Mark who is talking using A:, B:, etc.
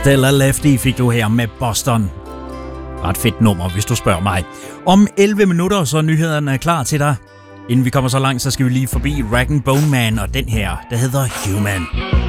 A: Stella Lefty fik du her med Boston. Ret fedt nummer, hvis du spørger mig. Om 11 minutter, så er nyhederne klar til dig. Inden vi kommer så langt, så skal vi lige forbi Rag & Bone Man og den her, der hedder Human.